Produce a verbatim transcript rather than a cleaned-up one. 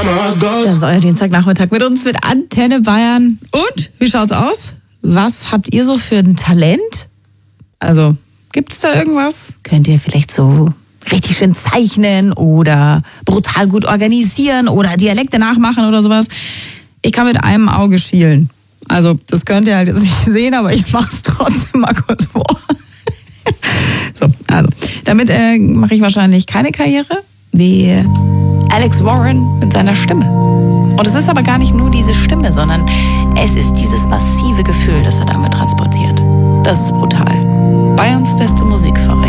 Das ist euer Dienstagnachmittag mit uns, mit Antenne Bayern. Und, wie schaut's aus? Was habt ihr so für ein Talent? Also, gibt's da irgendwas? Könnt ihr vielleicht so richtig schön zeichnen oder brutal gut organisieren oder Dialekte nachmachen oder sowas? Ich kann mit einem Auge schielen. Also, das könnt ihr halt jetzt nicht sehen, aber ich mach's trotzdem mal kurz vor. So, also, damit äh, mache ich wahrscheinlich keine Karriere, wie Alex Warren mit seiner Stimme. Und es ist aber gar nicht nur diese Stimme, sondern es ist dieses massive Gefühl, das er damit transportiert. Das ist brutal. Bayerns beste Musikverein.